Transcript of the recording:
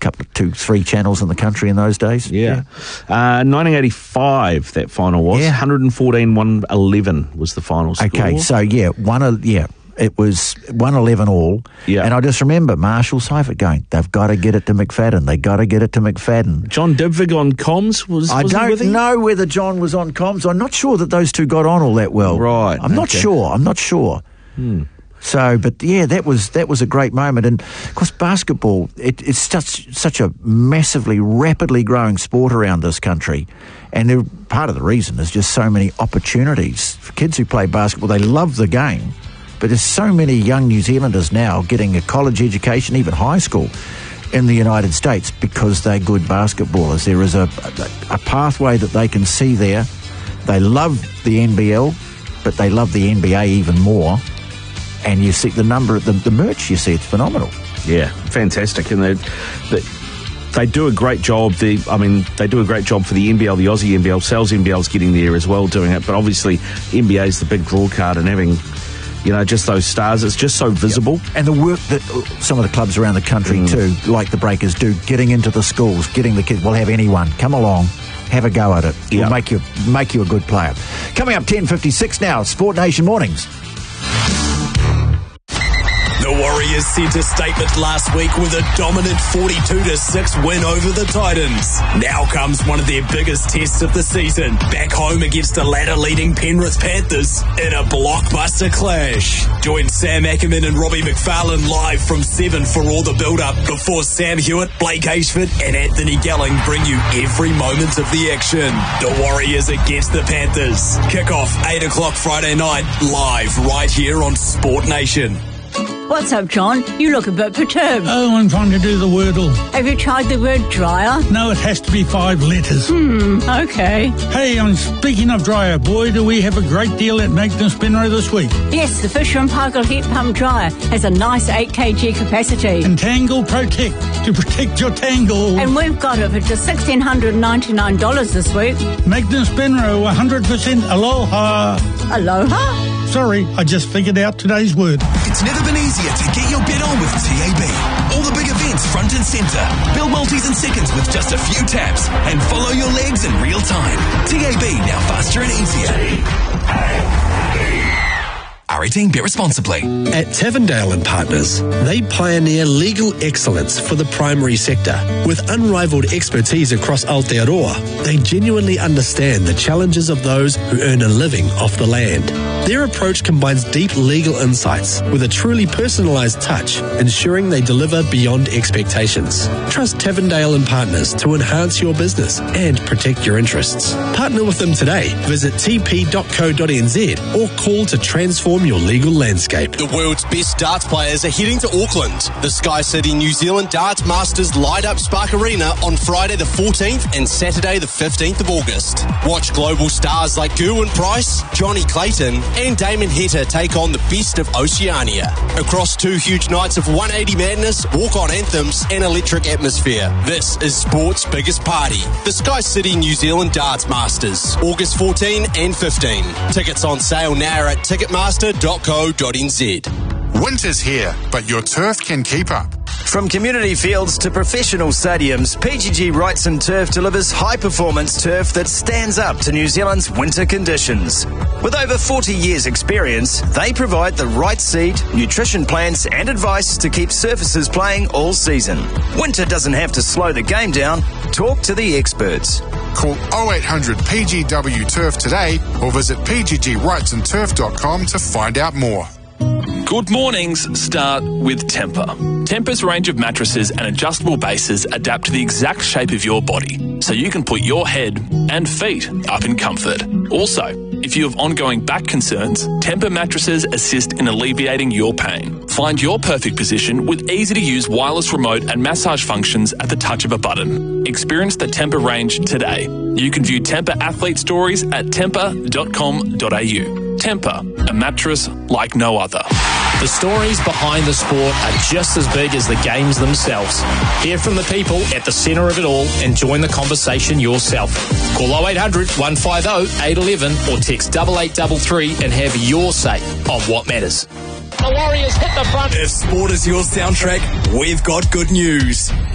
3 channels in the country in those days. Yeah. 1985, that final was. 114-111 was the final score. Okay, so it was 111 all. Yeah. And I just remember Marshall Seifert going, they've got to get it to McFadden. They got to get it to McFadden. John Dibvig on comms was I don't know whether John was on comms. I'm not sure that those two got on all that well. Right. I'm not sure. So, but yeah, that was a great moment. And of course, basketball, it's such a massively, rapidly growing sport around this country. And part of the reason is just so many opportunities for kids who play basketball. They love the game. But there's so many young New Zealanders now getting a college education, even high school, in the United States because they're good basketballers. There is a pathway that they can see there. They love the NBL, but they love the NBA even more. And you see the number of the merch you see, it's phenomenal. Yeah, fantastic. And they do a great job. They do a great job for the NBL, the Aussie NBL. Sal's NBL's getting there as well doing it. But obviously, NBA is the big draw card and having... just those stars, it's just so visible. Yep. And the work that some of the clubs around the country too, like the Breakers, do, getting into the schools, getting the kids, we'll have anyone, come along, have a go at it. We'll make you a good player. Coming up 10:56 now, Sport Nation Mornings. The Warriors sent a statement last week with a dominant 42-6 win over the Titans. Now comes one of their biggest tests of the season, back home against the ladder-leading Penrith Panthers in a blockbuster clash. Join Sam Ackerman and Robbie McFarlane live from 7 for all the build-up before Sam Hewitt, Blake Ashford and Anthony Gelling bring you every moment of the action. The Warriors against the Panthers. Kick-off 8 o'clock Friday night, live right here on Sport Nation. What's up, John? You look a bit perturbed. Oh, I'm trying to do the Wordle. Have you tried the word dryer? No, it has to be 5 letters. Okay. Hey, speaking of dryer, boy, do we have a great deal at Magden Spinro this week. Yes, the Fisher & Paykel Heat Pump Dryer has a nice 8 kg capacity. And Tangle Protect, to protect your tangle. And we've got it for just $1,699 this week. Magden Spinro, 100% aloha. Aloha? Sorry, I just figured out today's word. It's never been easier to get your bet on with TAB. All the big events front and centre. Build multis in seconds with just a few taps. And follow your legs in real time. TAB, now faster and easier. R18, bet responsibly. At Tavendale and Partners, they pioneer legal excellence for the primary sector. With unrivaled expertise across Aotearoa, they genuinely understand the challenges of those who earn a living off the land. Their approach combines deep legal insights with a truly personalised touch, ensuring they deliver beyond expectations. Trust Tavendale and Partners to enhance your business and protect your interests. Partner with them today. Visit tp.co.nz or call to transform your legal landscape. The world's best darts players are heading to Auckland. The Sky City New Zealand Darts Masters light up Spark Arena on Friday the 14th and Saturday the 15th of August. Watch global stars like Gerwyn Price, Johnny Clayton and Damon Heta take on the best of Oceania. Across 2 huge nights of 180 madness, walk-on anthems and electric atmosphere. This is sport's biggest party. The Sky City New Zealand Darts Masters, August 14 and 15. Tickets on sale now at ticketmaster.co.nz. Winter's here, but your turf can keep up. From community fields to professional stadiums, PGG Wrightson Turf delivers high-performance turf that stands up to New Zealand's winter conditions. With over 40 years' experience, they provide the right seed, nutrition plans and advice to keep surfaces playing all season. Winter doesn't have to slow the game down. Talk to the experts. Call 0800 PGW Turf today or visit pggwrightsonturf.com to find out more. Good mornings start with Tempur. Tempur's range of mattresses and adjustable bases adapt to the exact shape of your body, so you can put your head and feet up in comfort. Also, if you have ongoing back concerns, Tempur mattresses assist in alleviating your pain. Find your perfect position with easy-to-use wireless remote and massage functions at the touch of a button. Experience the Tempur range today. You can view Tempur athlete stories at tempur.com.au. Tempur, a mattress like no other. The stories behind the sport are just as big as the games themselves. Hear from the people at the centre of it all and join the conversation yourself. Call 0800 150 811 or text 8833 and have your say on what matters. The Warriors hit the front. If sport is your soundtrack, we've got good news.